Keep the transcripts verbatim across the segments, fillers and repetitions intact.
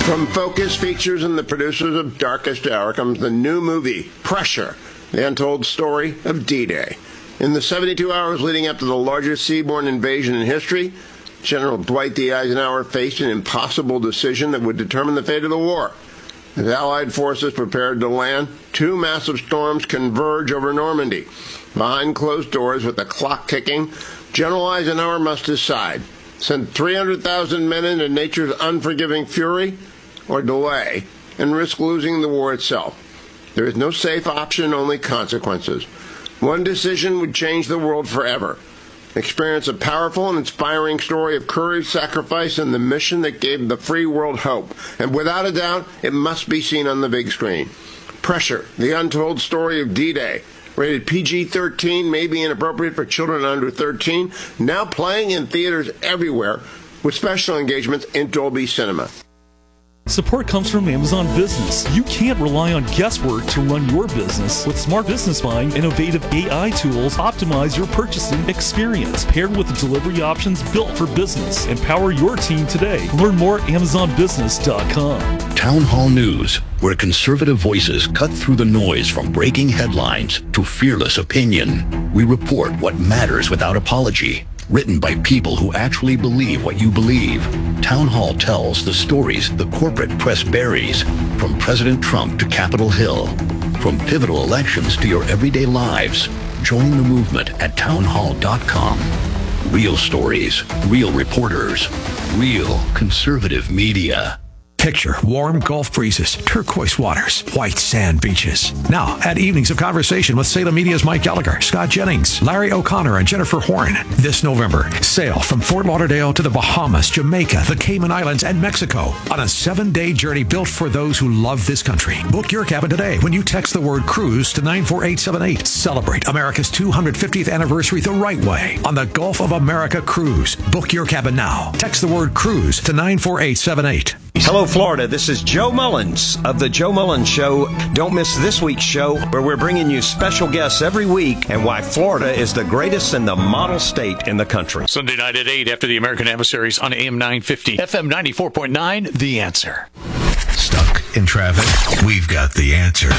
From Focus Features and the producers of Darkest Hour comes the new movie, Pressure, the untold story of D-Day. In the seventy-two hours leading up to the largest seaborne invasion in history, General Dwight D. Eisenhower faced an impossible decision that would determine the fate of the war. As Allied forces prepared to land, two massive storms converge over Normandy. Behind closed doors, with the clock ticking, General Eisenhower must decide: send three hundred thousand men into nature's unforgiving fury, or delay and risk losing the war itself. There is no safe option, only consequences. One decision would change the world forever. Experience a powerful and inspiring story of courage, sacrifice, and the mission that gave the free world hope. And without a doubt, it must be seen on the big screen. Pressure, the untold story of D-Day. Rated P G thirteen, may be inappropriate for children under thirteen. Now playing in theaters everywhere with special engagements in Dolby Cinema. Support comes from Amazon Business. You can't rely on guesswork to run your business. With Smart Business Buying, innovative A I tools optimize your purchasing experience, paired with delivery options built for business. Empower your team today. Learn more at amazon business dot com. Town Hall News, where conservative voices cut through the noise from breaking headlines to fearless opinion. We report what matters without apology. Written by people who actually believe what you believe. Town Hall tells the stories the corporate press buries, from President Trump to Capitol Hill. From pivotal elections to your everyday lives. Join the movement at town hall dot com. Real stories, real reporters, real conservative media. Picture warm Gulf breezes, turquoise waters, white sand beaches. Now, add evenings of conversation with Salem Media's Mike Gallagher, Scott Jennings, Larry O'Connor, and Jennifer Horn. This November, sail from Fort Lauderdale to the Bahamas, Jamaica, the Cayman Islands, and Mexico on a seven-day journey built for those who love this country. Book your cabin today when you text the word cruise to nine four eight seven eight. Celebrate America's two hundred fiftieth anniversary the right way on the Gulf of America Cruise. Book your cabin now. Text the word cruise to nine four eight seven eight. Hello, Florida. This is Joe Mullins of The Joe Mullins Show. Don't miss this week's show, where we're bringing you special guests every week and why Florida is the greatest and the model state in the country. Sunday night at eight after the American Adversaries on A M nine fifty, F M ninety-four point nine, The Answer. Stuck in traffic? We've got the answer.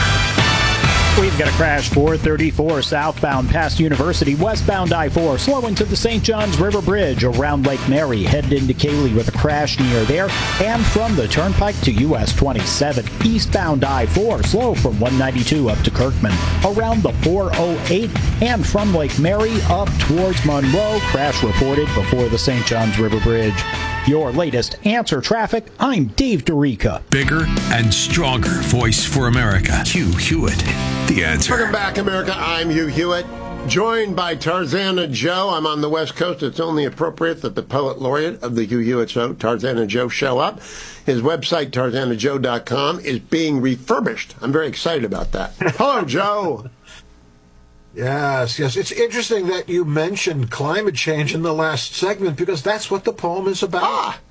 We've got a crash four thirty-four southbound past University, westbound I four, slowing to the Saint Johns River Bridge around Lake Mary, headed into Cayley with a crash near there, and from the Turnpike to U S twenty-seven, eastbound I four, slow from one ninety-two up to Kirkman, around the four oh eight, and from Lake Mary up towards Monroe, crash reported before the Saint Johns River Bridge. Your latest Answer Traffic, I'm Dave DeRica. Bigger and stronger voice for America. Hugh Hewitt, The Answer. Welcome back, America. I'm Hugh Hewitt, joined by Tarzana Joe. I'm on the West Coast. It's only appropriate that the poet laureate of the Hugh Hewitt Show, Tarzana Joe, show up. His website, tarzana joe dot com, is being refurbished. I'm very excited about that. Hello, Joe. Yes, yes. It's interesting that you mentioned climate change in the last segment, because that's what the poem is about. Ah.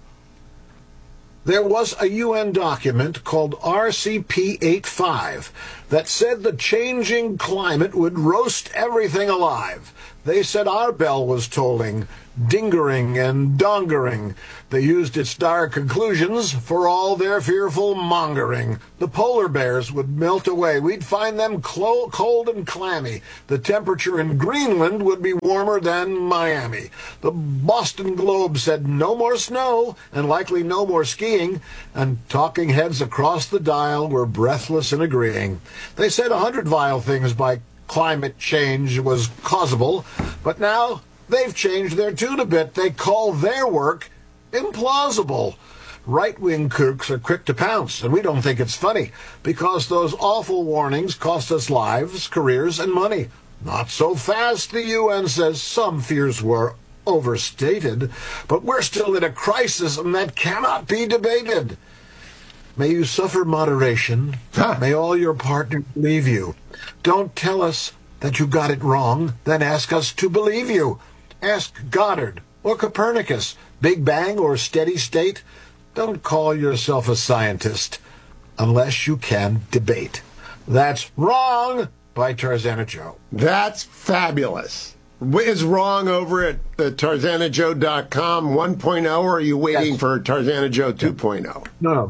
There was a U N document called R C P eighty-five that said the changing climate would roast everything alive. They said our bell was tolling, dingering and dongering. They used its dire conclusions for all their fearful mongering. The polar bears would melt away. We'd find them clo- cold and clammy. The temperature in Greenland would be warmer than Miami. The Boston Globe said no more snow and likely no more skiing, and talking heads across the dial were breathless in agreeing. They said a hundred vile things by climate change was causable, but now they've changed their tune a bit. They call their work implausible. Right-wing kooks are quick to pounce, and we don't think it's funny, because those awful warnings cost us lives, careers, and money. Not so fast, the U N says. Some fears were overstated, but we're still in a crisis, and that cannot be debated. May you suffer moderation. May all your partners leave you. Don't tell us that you got it wrong, then ask us to believe you. Ask Goddard or Copernicus, Big Bang or steady state. Don't call yourself a scientist unless you can debate. That's wrong by Tarzana Joe. That's fabulous. Is wrong over at the tarzana joe dot com one point oh, or are you waiting yes. for Tarzana Joe two point oh? No, no.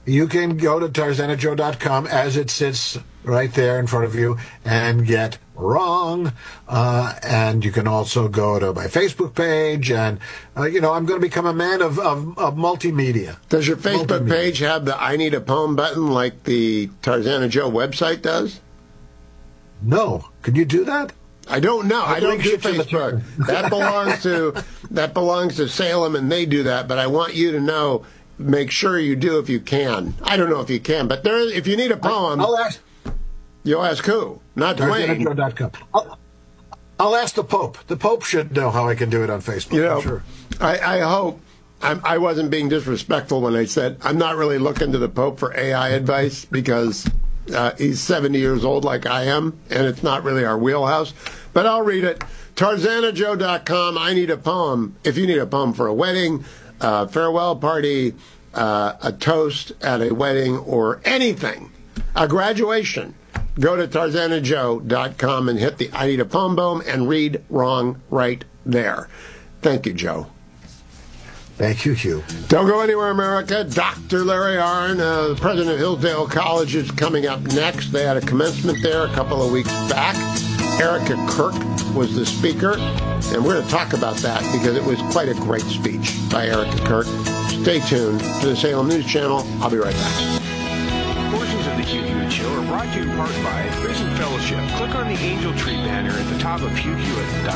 you can go to tarzana joe dot com as it sits right there in front of you and get wrong. Uh, and you can also go to my Facebook page. And, uh, you know, I'm going to become a man of, of, of multimedia. Does your Facebook Multimedia. page have the I Need a Poem button like the Tarzana Joe website does? No. Could you do that? I don't know. I don't link do you to the Facebook. That belongs to that belongs to Salem, and they do that. But I want you to know. Make sure you do if you can. I don't know if you can, but there. If you need a poem, I'll ask. you'll ask who? Not tarzana joe Dwayne. dot com. I'll, I'll ask the Pope. The Pope should know how I can do it on Facebook. You know, I'm sure. I, I hope I'm, I wasn't being disrespectful when I said I'm not really looking to the Pope for A I advice because uh, he's seventy years old like I am, and it's not really our wheelhouse. But I'll read it. tarzana joe dot com. I need a poem. If you need a poem for a wedding, uh, farewell party, uh, a toast at a wedding, or anything, a graduation, go to tarzana joe dot com and hit the I Need a Poem boom and read wrong right there. Thank you, Joe. Thank you, Hugh. Don't go anywhere, America. Doctor Larry Arnn, uh, the president of Hillsdale College, is coming up next. They had a commencement there a couple of weeks back. Erica Kirk was the speaker, and we're going to talk about that because it was quite a great speech by Erica Kirk. Stay tuned to the Salem News Channel. I'll be right back. Portions of the Hugh Hewitt Show are brought to you in part by Prison Fellowship. Click on the Angel Tree banner at the top of Hugh Hewitt dot com.